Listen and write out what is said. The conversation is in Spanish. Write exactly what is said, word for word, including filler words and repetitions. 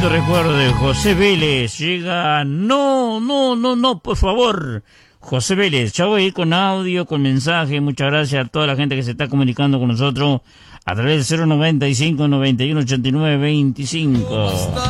lindo recuerdo de José Vélez. Llega, no, no, no, no, por favor. José Vélez, ya voy a ir con audio, con mensaje. Muchas gracias a toda la gente que se está comunicando con nosotros a través del cero noventa y cinco, noventa y uno, ochenta y nueve, veinticinco.